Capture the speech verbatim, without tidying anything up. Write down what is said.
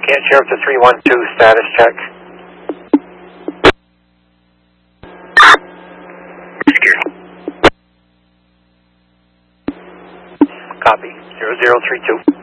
Can't Sheriff to three one two, status check. Copy, zero zero three two.